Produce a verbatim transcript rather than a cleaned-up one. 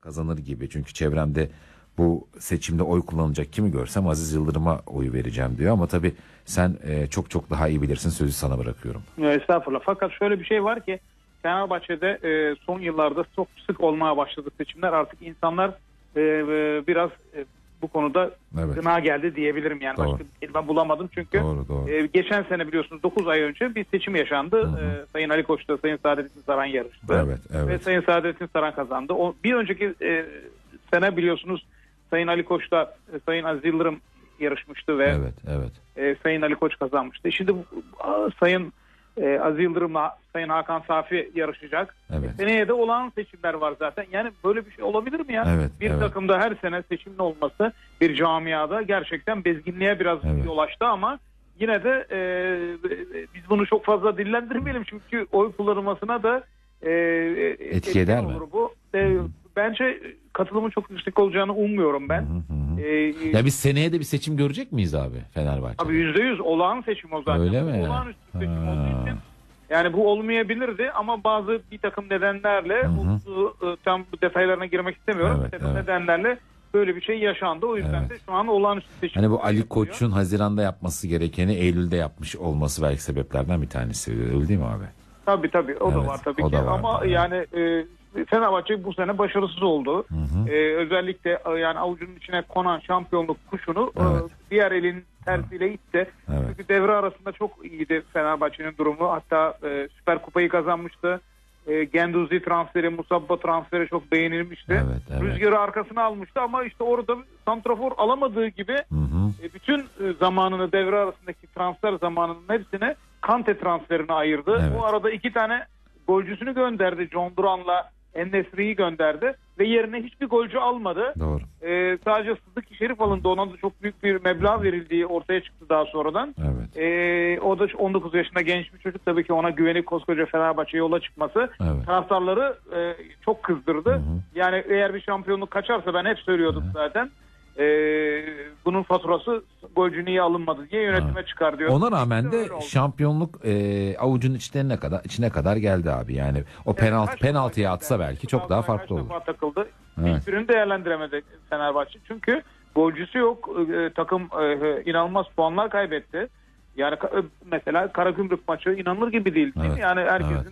kazanır gibi. Çünkü çevremde bu seçimde oy kullanılacak kimi görsem Aziz Yıldırım'a oy vereceğim diyor. Ama tabii sen e, çok çok daha iyi bilirsin, sözü sana bırakıyorum. Estağfurullah. Fakat şöyle bir şey var ki Fenerbahçe'de e, son yıllarda çok sık olmaya başladı seçimler. Artık insanlar e, e, biraz e, bu konuda Evet. gına geldi diyebilirim. Yani Doğru. başka bir kelime bulamadım. Çünkü Doğru, doğru. E, geçen sene biliyorsunuz dokuz ay önce bir seçim yaşandı. Hı hı. E, Sayın Ali Koç'ta Sayın Saadettin Saran yarıştı. Evet, evet. Ve Sayın Saadettin Saran kazandı. O, bir önceki e, sene biliyorsunuz Sayın Ali Koç'ta e, Sayın Aziz Yıldırım yarışmıştı ve Evet, evet. e, Sayın Ali Koç kazanmıştı. Şimdi a, Sayın e, Aziz Yıldırım'la Sayın Hakan Safi yarışacak. Evet. Seneye de olağan seçimler var zaten. Yani böyle bir şey olabilir mi ya? Evet, bir evet. takımda her sene seçimin olması bir camiada gerçekten bezginliğe biraz Evet. yol açtı ama yine de e, biz bunu çok fazla dillendirmeyelim. Çünkü oy kullanılmasına da e, Etki eder mi? olur bu. E, bence katılımın çok yüksek olacağını ummuyorum ben. Hı hı hı. E, Ya biz seneye de bir seçim görecek miyiz abi Fenerbahçe'de? Abi yüzde yüz olağan seçim o zaten. Öyle mi? Olağanüstü seçim Ha. olduğu için yani bu olmayabilirdi ama bazı bir takım nedenlerle Hı hı. bu, bu, tam bu detaylarına girmek istemiyorum. Evet, bir takım evet. nedenlerle böyle bir şey yaşandı. O yüzden Evet. de şu an olağanüstü seçim. Hani bu Ali yapılıyor. Koç'un Haziran'da yapması gerekeni Eylül'de yapmış olması belki sebeplerden bir tanesi. Öyle değil mi abi? Tabii tabii o Evet, da var tabii o ki da var. ama Evet. yani e, Fenerbahçe bu sene başarısız oldu. Hı hı. E, özellikle e, yani avucunun içine konan şampiyonluk kuşunu Evet. e, diğer elin tersiyle itti. Evet. Çünkü devre arasında çok iyiydi Fenerbahçe'nin durumu. Hatta e, Süper Kupayı kazanmıştı. E, Genduzi transferi, Musabba transferi çok beğenilmişti. Evet, evet. Rüzgarı arkasına almıştı ama işte orada santrafor alamadığı gibi Hı hı. e, bütün e, zamanını, devre arasındaki transfer zamanının hepsine Kante transferine ayırdı. Evet. Bu arada iki tane golcüsünü gönderdi. John Duran'la En-Nesyri'yi gönderdi ve yerine hiçbir golcü almadı. Doğru. E, sadece Sıddık Şerif alındı. Ona da çok büyük bir meblağ verildiği ortaya çıktı daha sonradan. Evet. E, o da on dokuz yaşında genç bir çocuk. Tabii ki ona güvenip koskoca Fenerbahçe yola çıkması Evet. taraftarları e, çok kızdırdı. Hı hı. Yani eğer bir şampiyonluk kaçarsa ben hep söylüyordum zaten. E, bunun faturası golcü niye alınmadı diye yönetime Evet. çıkar diyor. Ona rağmen İşte de öyle oldu. şampiyonluk e, avucun içine kadar içine kadar geldi abi. Yani o penaltı Kaç penaltıya defa atsa geldi? belki çok daha Galatasaray farklı kaç olur. defa takıldı. Evet. Hiçbirini değerlendiremedi Fenerbahçe. Çünkü golcüsü yok. E, takım e, inanılmaz puanlar kaybetti. Yani ka- mesela Karagümrük maçı inanılır gibi değil. Değil Evet, mi? Yani herkesin evet.